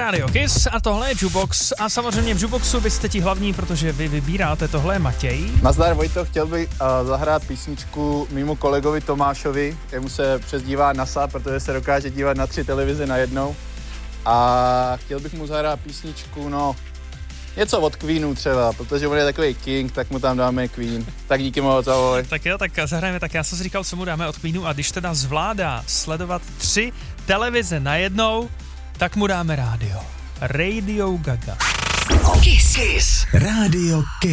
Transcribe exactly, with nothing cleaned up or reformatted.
Radio Kiss a tohle je Jukebox a samozřejmě v Jukeboxu vy jste ti hlavní, protože vy vybíráte, tohle je Matěj. Nazdar Vojto, chtěl bych uh, zahrát písničku mému kolegovi Tomášovi, jemu se přezdívá NASA, protože se dokáže dívat na tři televize najednou. A chtěl bych mu zahrát písničku, no, něco od Queenu třeba, protože on je takový king, tak mu tam dáme Queen. Tak díky moc, ahoj. Tak jo, tak zahrajeme, tak já jsem si říkal, co mu dáme od Queenu a když teda zvládá sledovat tři televize najednou, tak mu dáme rádio. Radio Gaga. Kiss. Kiss. Radio Kiss.